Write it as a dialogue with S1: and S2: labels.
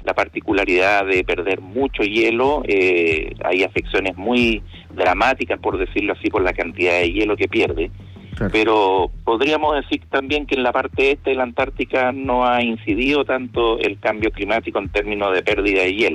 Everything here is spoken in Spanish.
S1: la particularidad de perder mucho hielo. Hay afecciones muy dramáticas, por decirlo así, por la cantidad de hielo que pierde.
S2: Claro.
S1: Pero podríamos decir también que en la parte este de la Antártica no ha incidido tanto el cambio climático en términos de pérdida de hielo.